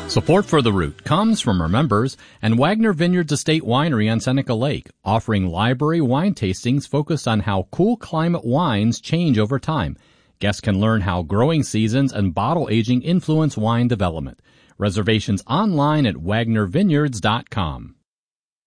Support for The Root comes from our members and Wagner Vineyards Estate Winery on Seneca Lake, offering library wine tastings focused on how cool climate wines change over time. Guests can learn how growing seasons and bottle aging influence wine development. Reservations online at wagnervineyards.com.